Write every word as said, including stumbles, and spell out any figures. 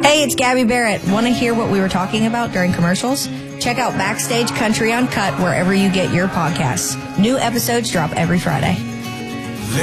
Hey, it's Gabby Barrett. Want to hear what we were talking about during commercials? Check out Backstage Country Uncut wherever you get your podcasts. New episodes drop every Friday.